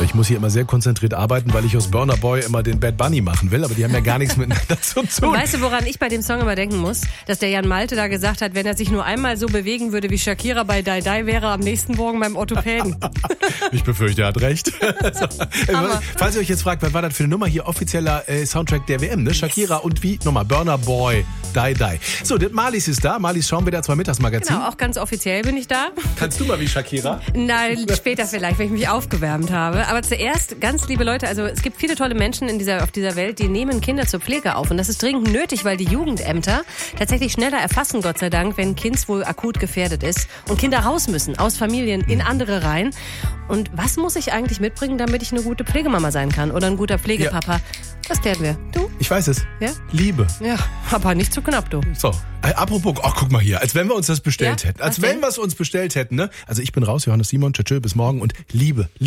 ich muss hier immer sehr konzentriert arbeiten, weil ich aus Burna Boy immer den Bad Bunny machen will, aber die haben ja gar nichts miteinander zu tun. Und weißt du, woran ich bei dem Song immer denken muss? Dass der Jan Malte da gesagt hat, wenn er sich nur einmal so bewegen würde wie Shakira bei Die Die, wäre er am nächsten Morgen beim Orthopäden. Ich befürchte, er hat recht. Falls ihr euch jetzt fragt, was war das für eine Nummer hier? Offizieller Soundtrack der WM, ne? Shakira und wie? Nochmal, Burna Boy, Die Die. So, Marlies ist da. Marlies schauen wir da 2 Mittagsmagazin. Genau, auch ganz offiziell bin ich da. Kannst du mal wie Shakira? Nein, später vielleicht, wenn ich mich aufgewärmt habe. Aber zuerst, ganz liebe Leute, also es gibt viele tolle Menschen auf dieser Welt, die nehmen Kinder zur Pflege auf. Und das ist dringend nötig, weil die Jugendämter tatsächlich schneller erfassen, Gott sei Dank, wenn ein Kind wohl akut gefährdet ist und Kinder raus müssen, aus Familien in andere rein. Und was muss ich eigentlich mitbringen, damit ich eine gute Pflegemama sein kann oder ein guter Pflegepapa? Ja. Was klären wir? Du? Ich weiß es. Ja? Liebe. Ja, aber nicht zu knapp, du. So, apropos, guck mal hier, als wenn wir uns das bestellt hätten. Als wenn wir es uns bestellt hätten, ne? Also ich bin raus, Johannes Simon, tschö, bis morgen und Liebe.